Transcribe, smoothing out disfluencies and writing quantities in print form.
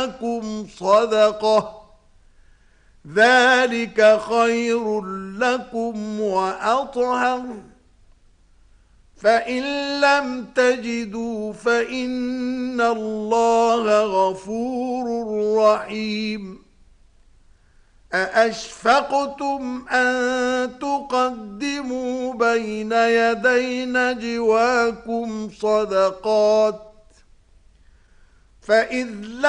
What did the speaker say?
لكم صدقة ذلك خير لكم وأطهر فإن لم تجدوا فإن الله غفور رحيم أأشفقتم أن تقدموا بين يدي نجواكم صدقات فإذ